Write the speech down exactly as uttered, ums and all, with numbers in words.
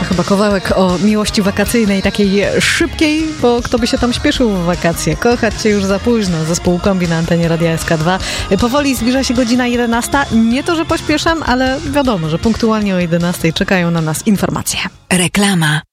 Chyba kawałek o miłości wakacyjnej, takiej szybkiej, bo kto by się tam śpieszył w wakacje? Kochać się już za późno. Zespół Kombi na antenie Radia S K dwa. Powoli zbliża się godzina jedenasta. Nie to, że pośpieszam, ale wiadomo, że punktualnie o jedenastej czekają na nas informacje. Reklama.